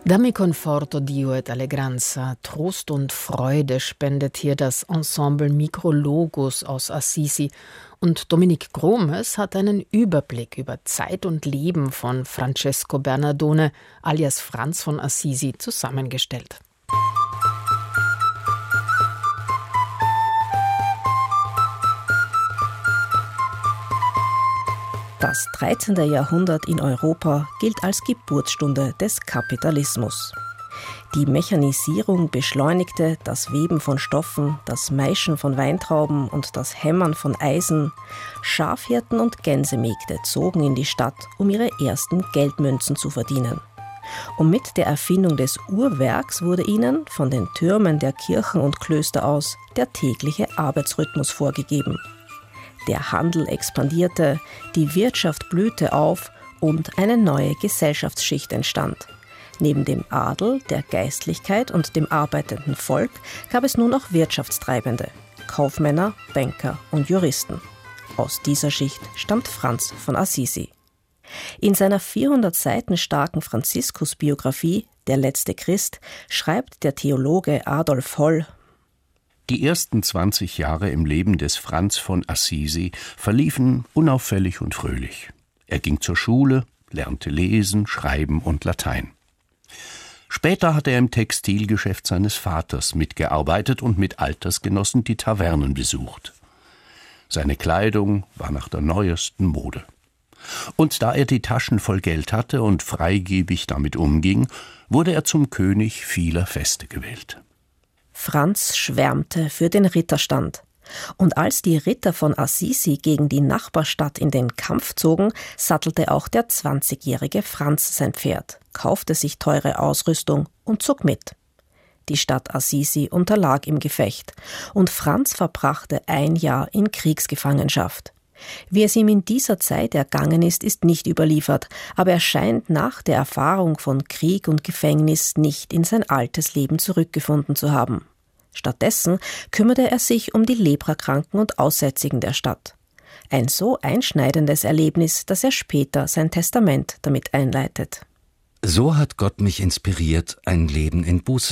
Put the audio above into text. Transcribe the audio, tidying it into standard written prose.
Dammi conforto Dio et allegranza, Trost und Freude spendet hier das Ensemble Micrologos aus Assisi. Und Dominique Gromes hat einen Überblick über Zeit und Leben von Francesco Bernardone, alias Franz von Assisi, zusammengestellt. Das 13. Jahrhundert in Europa gilt als Geburtsstunde des Kapitalismus. Die Mechanisierung beschleunigte das Weben von Stoffen, das Maischen von Weintrauben und das Hämmern von Eisen. Schafhirten und Gänsemägde zogen in die Stadt, um ihre ersten Geldmünzen zu verdienen. Und mit der Erfindung des Uhrwerks wurde ihnen von den Türmen der Kirchen und Klöster aus der tägliche Arbeitsrhythmus vorgegeben. Der Handel expandierte, die Wirtschaft blühte auf und eine neue Gesellschaftsschicht entstand. Neben dem Adel, der Geistlichkeit und dem arbeitenden Volk gab es nun auch Wirtschaftstreibende, Kaufmänner, Banker und Juristen. Aus dieser Schicht stammt Franz von Assisi. In seiner 400 Seiten starken Franziskus-Biografie »Der letzte Christ« schreibt der Theologe Adolf Holl: Die ersten 20 Jahre im Leben des Franz von Assisi verliefen unauffällig und fröhlich. Er ging zur Schule, lernte lesen, schreiben und Latein. Später hat er im Textilgeschäft seines Vaters mitgearbeitet und mit Altersgenossen die Tavernen besucht. Seine Kleidung war nach der neuesten Mode. Und da er die Taschen voll Geld hatte und freigebig damit umging, wurde er zum König vieler Feste gewählt. Franz schwärmte für den Ritterstand. Und als die Ritter von Assisi gegen die Nachbarstadt in den Kampf zogen, sattelte auch der 20-jährige Franz sein Pferd, kaufte sich teure Ausrüstung und zog mit. Die Stadt Assisi unterlag im Gefecht und Franz verbrachte ein Jahr in Kriegsgefangenschaft. Wie es ihm in dieser Zeit ergangen ist nicht überliefert, aber er scheint nach der Erfahrung von Krieg und Gefängnis nicht in sein altes Leben zurückgefunden zu haben. Stattdessen kümmerte er sich um die Leprakranken und Aussätzigen der Stadt. Ein so einschneidendes Erlebnis, dass er später sein Testament damit einleitet. So hat Gott mich inspiriert, ein Leben in Buße